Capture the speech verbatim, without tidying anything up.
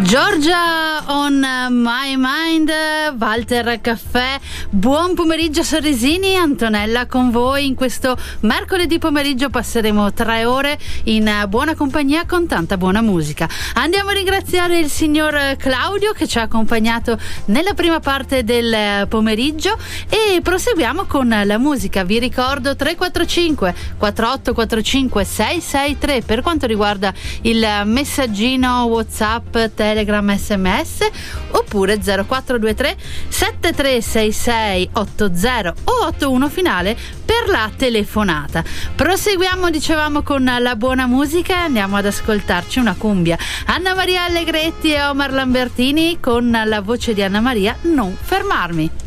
Giorgia on my mind, Walter Caffè, buon pomeriggio sorrisini, Antonella con voi in questo mercoledì pomeriggio. Passeremo tre ore in buona compagnia con tanta buona musica. Andiamo a ringraziare il signor Claudio che ci ha accompagnato nella prima parte del pomeriggio e proseguiamo con la musica. Vi ricordo tre quattro cinque quattro otto quattro cinque sei sei tre per quanto riguarda il messaggino WhatsApp, Telegram, sms, oppure zero quattro due tre sette tre sei sei otto zero o otto uno finale per la telefonata. Proseguiamo, dicevamo, con la buona musica. Andiamo ad ascoltarci una cumbia. Anna Maria Allegretti e Omar Lambertini con la voce di Anna Maria, Non fermarmi.